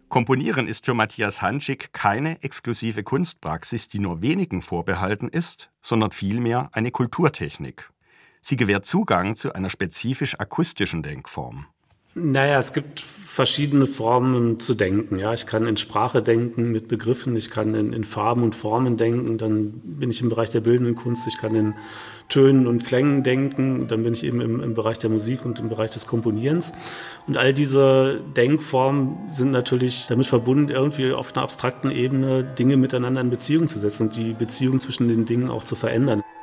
Komponieren ist für Matthias Hanschig keine exklusive Kunstpraxis, die nur wenigen vorbehalten ist, sondern vielmehr eine Kulturtechnik. Sie gewährt Zugang zu einer spezifisch akustischen Denkform. Naja, es gibt verschiedene Formen zu denken. Ja, ich kann in Sprache denken mit Begriffen, ich kann in Farben und Formen denken, dann bin ich im Bereich der bildenden Kunst, ich kann in Tönen und Klängen denken, dann bin ich eben im Bereich der Musik und im Bereich des Komponierens. Und all diese Denkformen sind natürlich damit verbunden, irgendwie auf einer abstrakten Ebene Dinge miteinander in Beziehung zu setzen und die Beziehung zwischen den Dingen auch zu verändern.